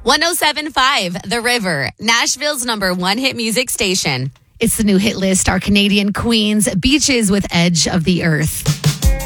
107.5 The River, Nashville's #1 hit music station. It's the new hit list, our Canadian queens, Beaches with Edge of the Earth.